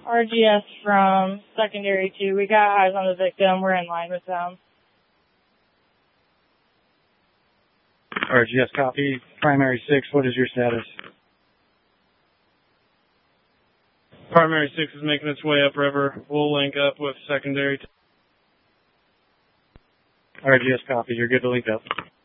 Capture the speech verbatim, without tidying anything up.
R G S from secondary two. We got eyes on the victim. We're in line with them. R G S copy. Primary six, what is your status? Primary six is making its way upriver. We'll link up with secondary two. R G S copy. You're good to link up.